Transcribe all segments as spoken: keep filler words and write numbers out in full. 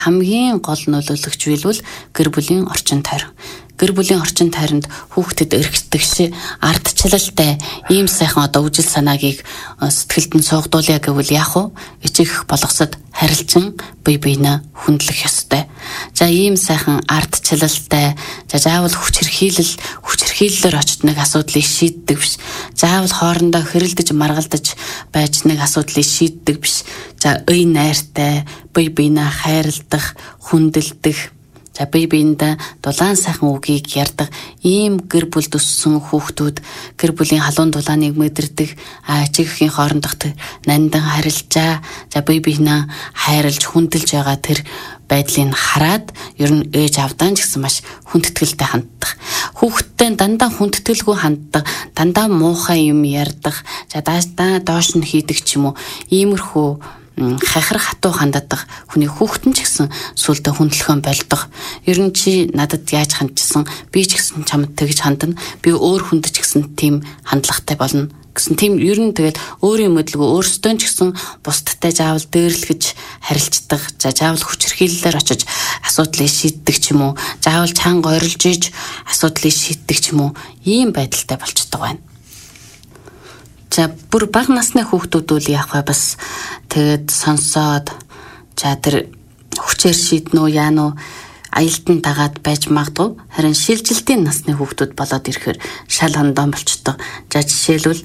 хамгийн гол нөлөөлөгч билбэл гэр бүлийн орчин тойрон. Гэр бүлийн орчин тойронд хүүхдэд эргэждэгш ардчлалтай ийм сайхан одоо үжил санаагийг сэтгэлд нь суугдуулъя гэвэл яах вэ? Ичээх болгосод харилцан бие биенээ хүндлэх ёстой. За ийм сайхан ардчлалтай за заавал хүч хэрхийлэл хүч хэрхийллээр очиж нэг асуудлыг шийддэг биш. Заавал хоорондоо хэрэлдэж маргалдаж байж нэг асуудлыг шийддэг биш. За үй найртай бие биенээ хайрладаг, хүндэлдэг, за бие биендээ дулаан сайхан үгийг ярьдаг ийм гэр бүлд өссөн хүүхдүүд гэр бүлийн халуун дулааныг мэдэрдэг, ачигхийн хоорондох нандан харилцаа, за бие биенээ хайрлж хүндэлж байгаа тэр байдлыг хараад ер нь ээж авдаан ч гэсэн маш хүндэтгэлтэй ханддаг. Хүүхдтэй дандаа хүндэтгэлгүй ханддаг, дандаа муухай юм ярьдаг, за даашдаа доош нь хийдэг ч юм уу. Иймэрхүү хахир хатуу ханддаг хүний хүүхдэн ч гэсэн сүултээ хүндлэхөн болдог. Ер нь чи надад яаж хандчихсан, би ч гэсэн чамд тэгж хандна, би өөр хүнд ч гэсэн тийм хандлагатай болно гэсэн тийм ер нь тэгээд өөрийн мэдлгүй өөрсдөө ч гэсэн бусдтай заавал дээрлэгж харилцдаг, за заавал хүч хэрхийллээр очиж асуудлыг шийддэг ч юм уу, заавал чанга ойрлж иж асуудлыг шийддэг ч юм уу, ийм байдалтай болчихдог байна. За бүр бага насны хүүхдүүд үл яах вэ бас тэгээд сонсоод за тэр хүчээр шийднэ үү яа нү аялдан дагаад байж магадгүй. Харин шилжилтийн насны хүүхдүүд болоод ирэхээр шал хондон болчтой. За жишээлбэл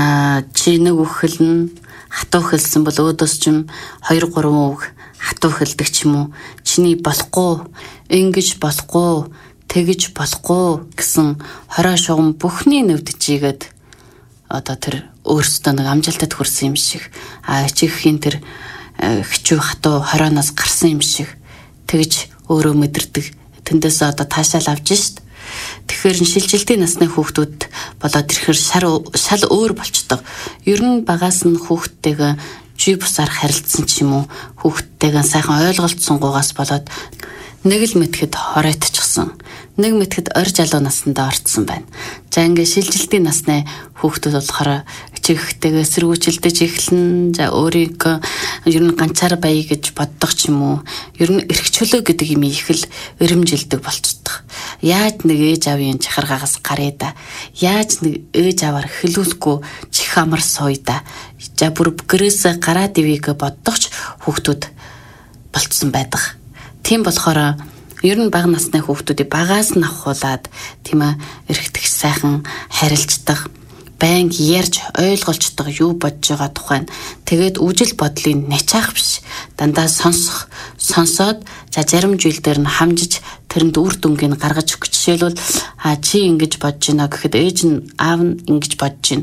чи нэг үхэлн хатуу хэлсэн бол өөдөөс ч хоёр гурван үг хатуу хэлдэг ч юм уу. Чиний болохгүй, ингэж болохгүй, тэгэж болохгүй гэсэн хороо шугам бүхний нэвдчихийгээд одоо тэр өөрсдөө нэг амжилтад хүрсэн юм шиг, а чиххийн тэр хичүү хатуу хорооноос гарсан юм шиг тэгж өөрөө мэдэрдэг. Тэндээс одоо таашаал авч шít. Тэгэхээр шилжилтийн насны хүүхдүүд болоод ирэхээр шал шал өөр болчдог. Ер нь багаас нь хүүхдтэйгээ жи бусаар харилцсан ч юм уу, хүүхдтэйгээ сайхан ойлголцсонгуугаас болоод нэг л мэтгэд хоройтчихсан. Нэг мэтгэд ор залуу насндаа орцсон байна. За ингээ шилжилтийн насны хүүхдүүд болохоор чихтэйгээ сэргүүчилдэж эхлэн, за өөрийгөө ер нь ганцаар бая гэж боддог ч юм уу. Ер нь эрх чөлөө гэдэг юм их л өрөмжилдэг болцдог. Яаж нэг ээж авийн чахаргаагаас гаръя да. Яаж нэг ээж аваар хэлүүлэхгүй чих амар сууя да. За бүр гэрээс гараад ивэгэ боддогч хүүхдүүд болцсон байдаг. Тийм болохоор ер нь бага насны хүүхдүүдийг багаас нь авахуулаад тийм ээ эргэтгэж сайхан харилцдаг, байнг ярьж ойлголцдог юу бодож байгаа тухайн тэгээд үжил бодлыг нячаах биш, дандаа сонсох, сонсоод за зарим зүйл дээр нь хамжиж тэрэнд үр дүнгийг гаргаж өгөх. Жишээлбэл а чи ингэж бодож байна гэхэд ээж нь аав нь ингэж бодож байна.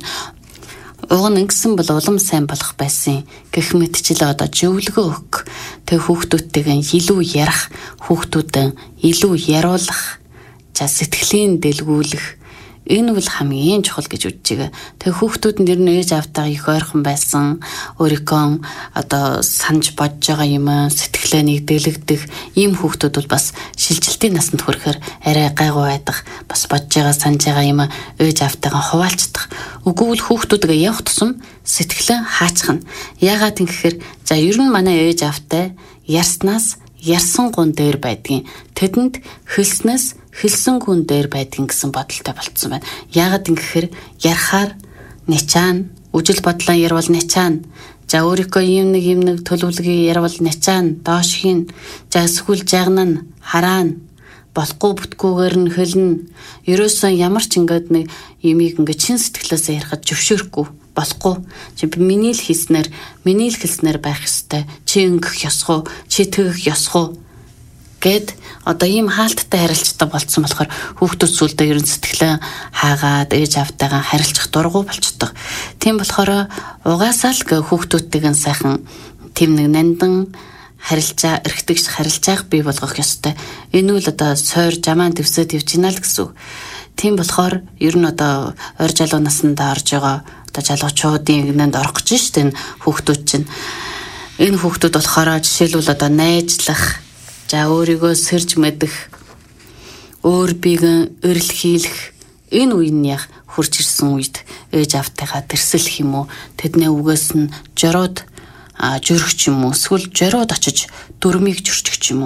Уг нь ингэсэн бол улам сайн болох байсан гэх мэтчил одоо зөвлөгөө өгөх, тэг хүүхдүүдтэйгээ илүү ярих, хүүхдүүдэд илүү яриулах, за сэтгэлийн дэлгүүлэх, энэ бол хамгийн чухал гэж үзэж байгаа. Тэг хүүхдүүд нь ер нь ээж автаа их ойрхон байсан, өөрийнхөө одоо санаж бодож байгаа юм сэтгэлээ нэгдэлэгдэх ийм хүүхдүүд бол бас шилжилтийн насанд хүрэхээр арай гайгүй байдаг. Бас бодож байгаа санаж байгаа юм ээж автаагаа хуваалцдаг. Үгүй бол хүүхдүүдгээ явах тусам сэтгэлээ хаачхна. Яагаад гэхээр за ер нь манай ээж автай ярснаас ярсан гун дээр байдгийн, тэдэнд хэлснээс хэлсэн гүн дээр байдгийн гэсэн бодолтой болцсон байна. Яагаад гэхээр ярахаар нячаана, үжил бодлоо ярвал нячаана. За өөрийнхөө юм нэг юм нэг төлөвлөгөө ярвал нячаана, доош хийн. За эсвэл жагнана, хараана. Болохгүй бүтгүүгээр нь хэлнэ. Ерөөсөө ямар ч ингээд нэг юмыг ингээд чин сэтгэлээсээ ярихад зөвшөөрөхгүй. Болохгүй. Чи миний л хийснээр, миний л хэлснээр байх ёстой. Чи ингэх ёсгүй, чи тэгэх ёсгүй гэд одоо ийм хаалттай харилцдаг болцсон болохоор хүүхдүүд сүлдээ ерөн сэтгэлээ хаагаад ээж автайгаа харилцах дургу болчдөг. Тийм болохоор угаасаа л хүүхдүүдтэйгээ сайхан тийм нэг нандан харилцаа, эргэтгэж харилцааг бий болгох ёстой. Энэ үл одоо сойр жамаан твсээ твж гинэ л гэсэн. Тийм болохоор ер нь одоо ойр залуу насндаа орж байгаа одоо залуучуудын игнэнд орох гэж штэ энэ хүүхдүүд чинь. Энэ хүүхдүүд болохоор жишээлбэл одоо найзлах, за өөрийгөө сэрж мэдэх, өөр биегэн өрөл хийлэх энэ үеийн яг хурж ирсэн үед ээж автайгаа тэрсэлэх юм уу, тэдний үгээс нь жороод жөрөх ч юм уу, эсвэл жороод очиж дүрмийг зөрчих ч юм уу.